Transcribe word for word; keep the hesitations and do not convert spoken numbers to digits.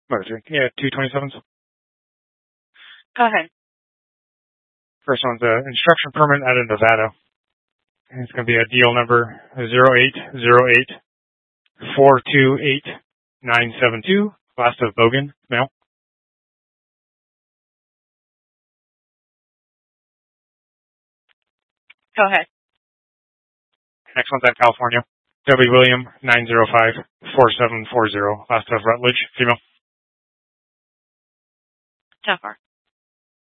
Motor three. Yeah, two twenty-sevens. Go ahead. First one's an instruction permit out of Nevada. And it's going to be a deal number zero eight zero eight four two eight nine seven two. Last of Bogan, male. Go ahead. Next one's out of California. W. William nine zero five four seven four zero. Last of Rutledge, female. How far?